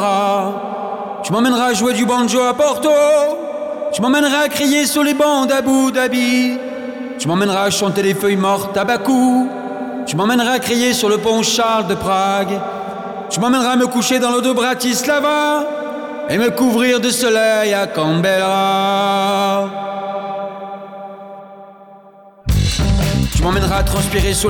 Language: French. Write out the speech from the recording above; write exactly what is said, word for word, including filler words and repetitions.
Tu m'emmèneras jouer du banjo à Porto. Tu m'emmèneras crier sur les bancs d'Abu Dhabi. Tu m'emmèneras chanter les feuilles mortes à Bakou. Tu m'emmèneras crier sur le pont Charles de Prague. Tu m'emmèneras me coucher dans l'eau de Bratislava et me couvrir de soleil à Canberra. Tu m'emmèneras transpirer sur